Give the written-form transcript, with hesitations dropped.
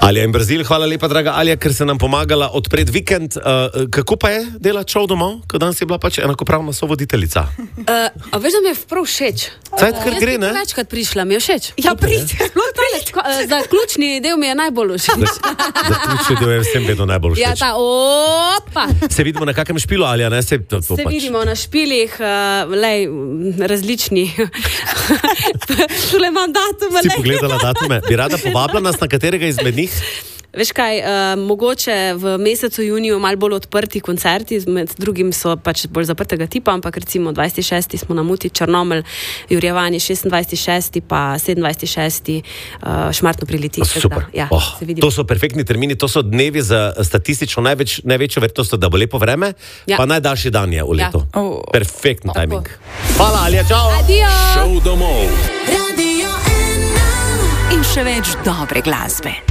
Alja in Brazil, hvala lepa, draga Alja, ker se nam pomagala odpreti vikend. Kako pa je delati šov domov, ko danes je bila pač enakopravna sovoditeljica? A veš, da mi je prav všeč. Ker gre, ne? Večkrat prišla, mi je všeč. Ja, pridite. Za ključni del mi je najbolj všeč. Za ključni del je vsem vedno najbolj všeč. Ja, ta opa. Se vidimo na kakem špilu, Alja, ne? Se vidimo na špilih, različni. Tule imam datume. Si pogledala datume? Bi rada povabila nas na katerega izmed njih? Veš kaj, mogoče v mesecu juniju malo bolj odprti koncerti, med drugim so pač bolj zaprtega tipa, ampak recimo 26. smo na Muti, Črnomelj, Jurjevanje, 26.6. pa 27.6. Šmartno pri Litijsku. Super. Ja, to so perfektni termini, to so dnevi za statistično največjo verjetnost, da bo lepo vreme, pa najdaljši dan je v letu. Perfektni timing. Hvala, Alja, čau! Adijo! Šov domov. In še več dobre glasbe.